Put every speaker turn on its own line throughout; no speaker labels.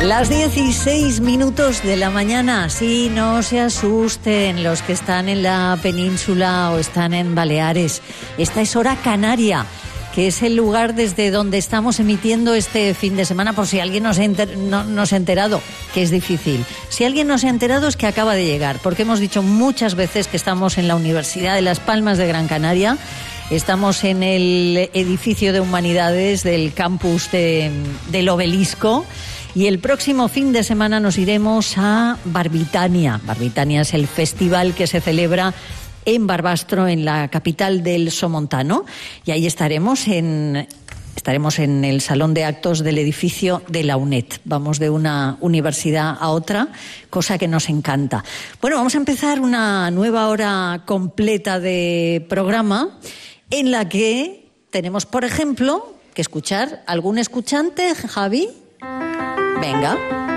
Las 16 minutos de la mañana, sí, no se asusten los que están en la península o están en Baleares. Esta es hora canaria, que es el lugar desde donde estamos emitiendo este fin de semana, por si alguien no se ha enterado, que es difícil. Si alguien no se ha enterado es que acaba de llegar, porque hemos dicho muchas veces que estamos en la Universidad de Las Palmas de Gran Canaria. Estamos en el edificio de Humanidades del campus del Obelisco. Y el próximo fin de semana nos iremos a Barbitania. Barbitania es el festival que se celebra en Barbastro, en la capital del Somontano. Y ahí estaremos en el salón de actos del edificio de la UNED. Vamos de una universidad a otra, cosa que nos encanta. Bueno, vamos a empezar una nueva hora completa de programa en la que tenemos, por ejemplo, que escuchar algún escuchante, Javi. Venga.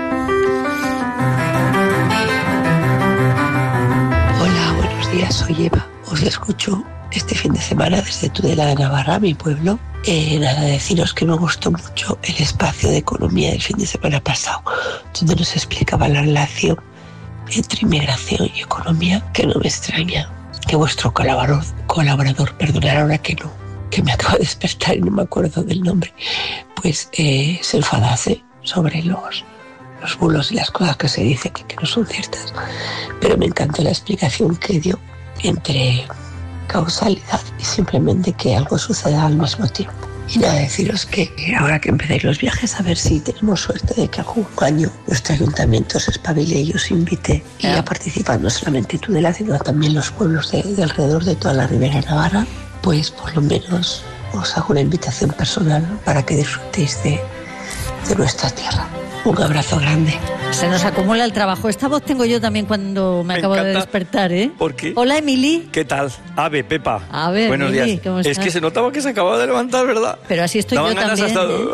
Hola, buenos días, soy Eva. Os escucho este fin de semana desde Tudela de Navarra, mi pueblo. Nada, deciros que me gustó mucho el espacio de economía del fin de semana pasado, donde nos explicaba la relación entre inmigración y economía, que no me extraña que vuestro colaborador, perdonad ahora que me acabo de despertar y no me acuerdo del nombre, pues se enfadase sobre los bulos y las cosas que se dicen que no son ciertas. Pero me encantó la explicación que dio entre causalidad y simplemente que algo suceda al mismo tiempo. Y nada, deciros que ahora que empecéis los viajes, a ver si tenemos suerte de que algún año nuestro ayuntamiento se espabile y os invite y a participar no solamente Tudela, sino también los pueblos de alrededor de toda la Ribera Navarra. Pues por lo menos os hago una invitación personal para que disfrutéis de nuestra tierra. Un abrazo grande.
Se nos acumula el trabajo. Esta voz tengo yo también cuando me acabo de despertar, ¿eh?
¿Por qué?
Hola, Emily.
¿Qué tal? Ave, Pepa.
Buenos días. ¿Cómo estás?
Es que se notaba que se acababa de levantar, ¿verdad?
Pero así estoy yo también.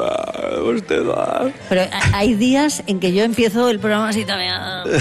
Pero hay días en que yo empiezo el programa así también.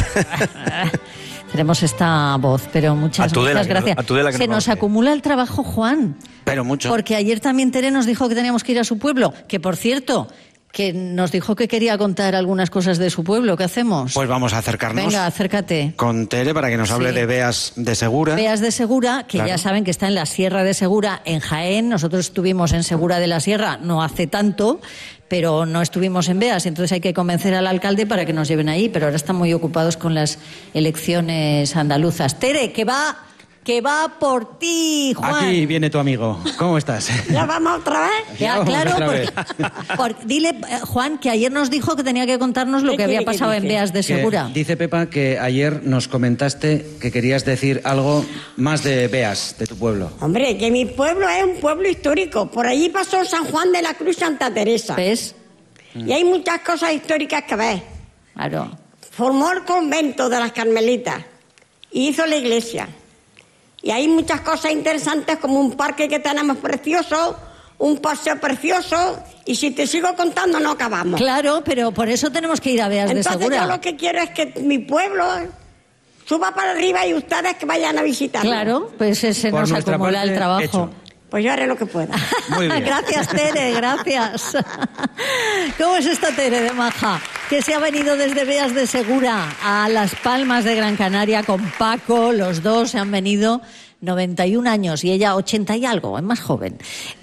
Tenemos esta voz, pero muchas gracias. Se nos acumula el trabajo, Juan.
Pero mucho.
Porque ayer también Tere nos dijo que teníamos que ir a su pueblo, que por cierto, que nos dijo que quería contar algunas cosas de su pueblo. ¿Qué hacemos?
Pues vamos a acercarnos.
Venga, acércate.
Con Tere para que nos hable de Beas de Segura.
Beas de Segura, que ya saben que está en la Sierra de Segura, en Jaén. Nosotros estuvimos en Segura de la Sierra no hace tanto, pero no estuvimos en Beas, entonces hay que convencer al alcalde para que nos lleven ahí, pero ahora están muy ocupados con las elecciones andaluzas. Tere, que va por ti, Juan.
Aquí viene tu amigo. ¿Cómo estás?
¿Ya vamos otra vez?
Ya, claro, porque dile, Juan, que ayer nos dijo que tenía que contarnos lo que había pasado en Beas de Segura.
Dice Pepa que ayer nos comentaste que querías decir algo más de Beas, de tu pueblo.
Hombre, que mi pueblo es un pueblo histórico. Por allí pasó San Juan de la Cruz, Santa Teresa.
¿Ves?
Y hay muchas cosas históricas que ver.
Claro.
Formó el convento de las Carmelitas y hizo la iglesia. Y hay muchas cosas interesantes, como un parque que tenemos precioso, un paseo precioso, y si te sigo contando no acabamos.
Claro, pero por eso tenemos que ir a Beas de Segura.
Entonces yo lo que quiero es que mi pueblo suba para arriba y ustedes que vayan a visitarlo.
Claro, pues se nos acumula el trabajo.
Hecho.
Pues yo haré lo que pueda.
Muy bien.
Gracias, Tere, gracias. ¿Cómo es esta Tere de maja? Que se ha venido desde Beas de Segura a Las Palmas de Gran Canaria con Paco. Los dos se han venido, 91 años y ella 80 y algo, es más joven,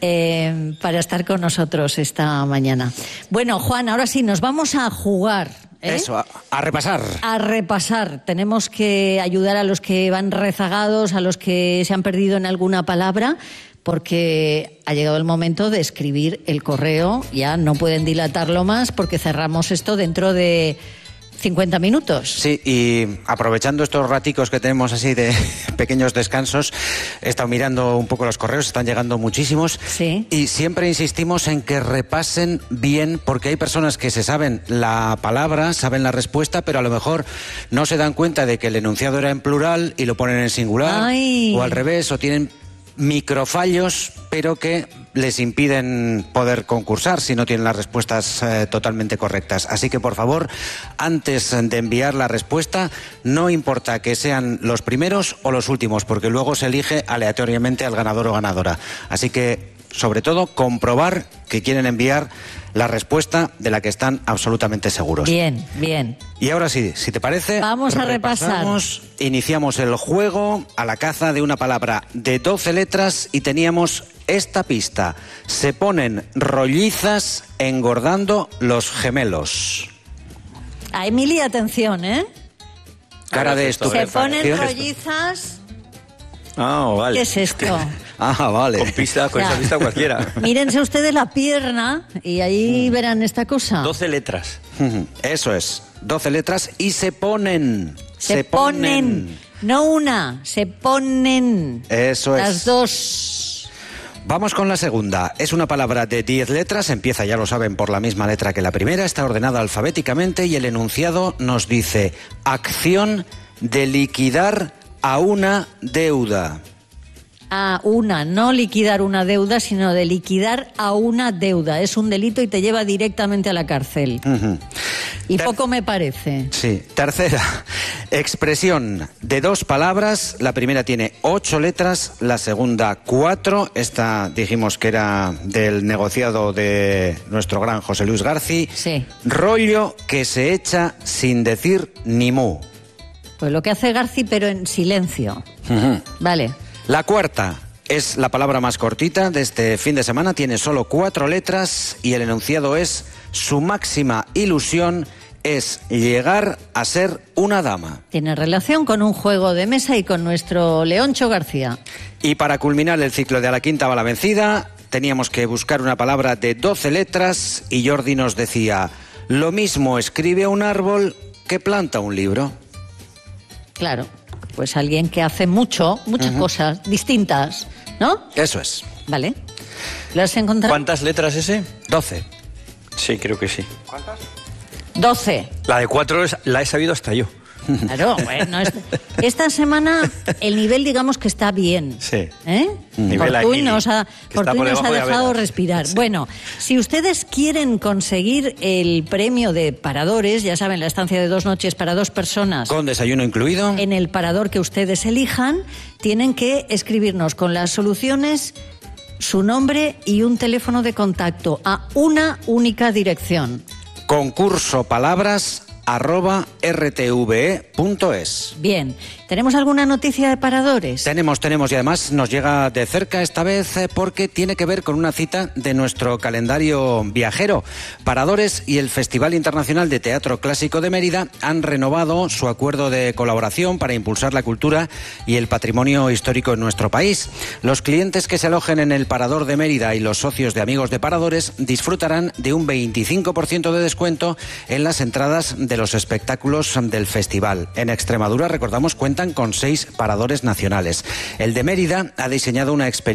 para estar con nosotros esta mañana. Bueno, Juan, ahora sí, nos vamos a jugar.
Eso, a repasar.
A repasar. Tenemos que ayudar a los que van rezagados, a los que se han perdido en alguna palabra, porque ha llegado el momento de escribir el correo. Ya no pueden dilatarlo más porque cerramos esto dentro de 50 minutos.
Sí, y aprovechando estos raticos que tenemos así de pequeños descansos, he estado mirando un poco los correos, están llegando muchísimos.
Sí.
Y siempre insistimos en que repasen bien, porque hay personas que se saben la palabra, saben la respuesta, pero a lo mejor no se dan cuenta de que el enunciado era en plural y lo ponen en singular.
Ay.
O al revés, o tienen microfallos, pero que les impiden poder concursar si no tienen las respuestas totalmente correctas. Así que, por favor, antes de enviar la respuesta, no importa que sean los primeros o los últimos, porque luego se elige aleatoriamente al ganador o ganadora. Así que sobre todo, comprobar que quieren enviar la respuesta de la que están absolutamente seguros.
Bien, bien.
Y ahora sí, si te parece,
vamos a repasar.
Iniciamos el juego a la caza de una palabra de 12 letras y teníamos esta pista. Se ponen rollizas engordando los gemelos.
A Emilia, atención, ¿eh?
Cara de
Se ponen
estupefacción.
rollizas.
Ah, vale.
¿Qué es esto?
Ah, vale.
Con esa pista cualquiera.
Mírense ustedes la pierna y ahí verán esta cosa.
12 letras.
Eso es, 12 letras y se ponen.
Se ponen. No una, se ponen.
Eso es.
Las dos.
Vamos con la segunda. Es una palabra de 10 letras, empieza, ya lo saben, por la misma letra que la primera, está ordenada alfabéticamente y el enunciado nos dice: acción de liquidar a una deuda.
A una, no liquidar una deuda, sino de liquidar a una deuda. Es un delito y te lleva directamente a la cárcel. Y poco me parece.
Sí. Tercera, expresión de 2 palabras. La primera tiene 8 letras, la segunda 4. Esta dijimos que era del negociado de nuestro gran José Luis García.
Sí.
Rollo que se echa sin decir ni mu.
Pues lo que hace Garci, pero en silencio. Vale.
La cuarta es la palabra más cortita de este fin de semana, tiene solo 4 letras y el enunciado es: su máxima ilusión es llegar a ser una dama.
Tiene relación con un juego de mesa y con nuestro Leoncho García.
Y para culminar el ciclo de a la quinta va la vencida, teníamos que buscar una palabra de 12 letras y Jordi nos decía: lo mismo escribe un árbol que planta un libro.
Claro, pues alguien que hace muchas cosas distintas, ¿no?
Eso es.
Vale. ¿Lo has encontrado?
¿Cuántas letras ese?
12.
Sí, creo que sí.
12.
La de 4 la he sabido hasta yo.
Claro, bueno, esta semana el nivel, digamos que está bien.
Sí.
¿Eh?
Nivel
Fortuny
Aguirre,
nos ha
que está por debajo de
dejado
Avedas.
respirar.
Sí.
Bueno, si ustedes quieren conseguir el premio de paradores, ya saben, la estancia de 2 noches para 2 personas
Con desayuno incluido.
en el parador que ustedes elijan, tienen que escribirnos con las soluciones, su nombre y un teléfono de contacto a una única dirección.
Concurso palabras@rtve.es.
Bien, ¿tenemos alguna noticia de paradores?
Tenemos y además nos llega de cerca esta vez porque tiene que ver con una cita de nuestro calendario viajero. Paradores y el Festival Internacional de Teatro Clásico de Mérida han renovado su acuerdo de colaboración para impulsar la cultura y el patrimonio histórico en nuestro país. Los clientes que se alojen en el Parador de Mérida y los socios de Amigos de Paradores disfrutarán de un 25% de descuento en las entradas de los espectáculos del festival. En Extremadura, recordamos, cuentan con 6 paradores nacionales. El de Mérida ha diseñado una experiencia